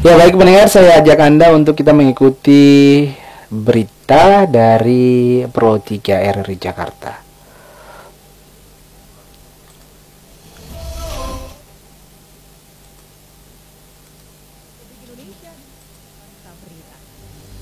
Ya baik pendengar, saya ajak Anda untuk kita mengikuti berita dari Pro 3 RRI Jakarta.